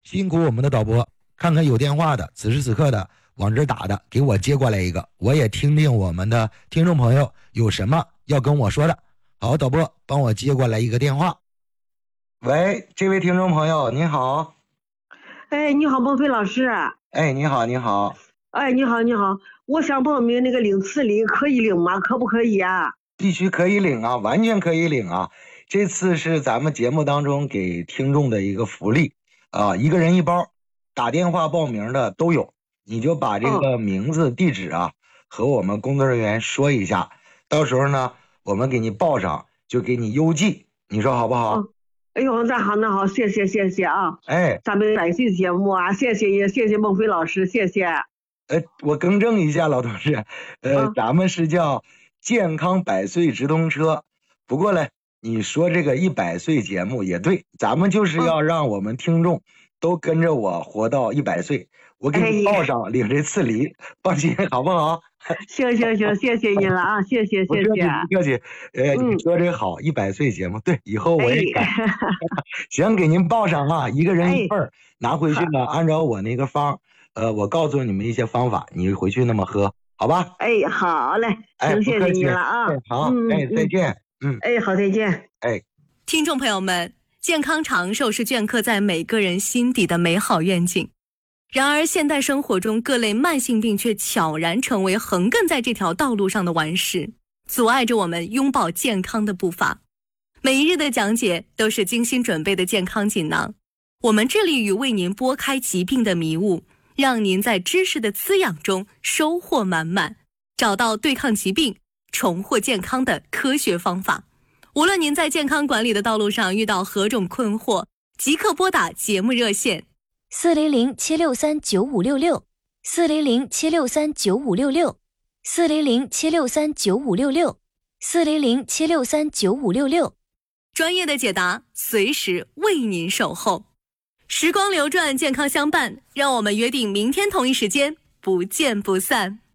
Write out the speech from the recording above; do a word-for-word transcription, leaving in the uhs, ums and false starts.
辛苦我们的导播，看看有电话的，此时此刻的往这打的，给我接过来一个，我也听听我们的听众朋友有什么要跟我说的。好，导播帮我接过来一个电话。喂，这位听众朋友您好。 哎，你好，孟非老师。 哎，你好，你好。 哎，你好，你好，我想报名那个领次礼，可以领吗？可不可以啊？ 必须可以领啊，完全可以领啊。这次是咱们节目当中给听众的一个福利啊，一个人一包，打电话报名的都有，你就把这个名字、地址啊和我们工作人员说一下，到时候呢我们给你报上，就给你邮寄，你说好不好？ 哦、哎呦，那好那好，谢谢谢谢啊！ 哎， 咱们百岁节目啊，谢谢也谢谢孟非老师，谢谢。 呃，我更正一下，老同志，呃，啊、咱们是叫健康百岁直通车。不过呢，你说这个一百岁节目也对，咱们就是要让我们听众都跟着我活到一百岁。我给你报上领这次礼，放心，好不好？ 行行行，谢谢您了啊，谢谢谢谢。 不客气，呃，你说这好，一百岁节目，对，以后我也改。哎、行，给您报上啊，一个人一份、哎、拿回去呢，按照我那个方。呃，我告诉你们一些方法，你回去那么喝，好吧？ 哎，好嘞，行，谢谢你了啊！ 哎、好，嗯、哎，再见，嗯， 哎，好，再见， 哎， 听众朋友们，健康长寿是镌刻在每个人心底的美好愿景。然而，现代生活中各类慢性病却悄然成为横亘在这条道路上的顽石，阻碍着我们拥抱健康的步伐。每一日的讲解都是精心准备的健康锦囊，我们致力于为您拨开疾病的迷雾。让您在知识的滋养中收获满满，找到对抗疾病、重获健康的科学方法。无论您在健康管理的道路上遇到何种困惑，即刻拨打节目热线四零零七六三九五六六四零零七六三九五六六四零零七六三九五六六四零零七六三九五六六， 专业的解答随时为您守候。时光流转，健康相伴，让我们约定明天同一时间不见不散。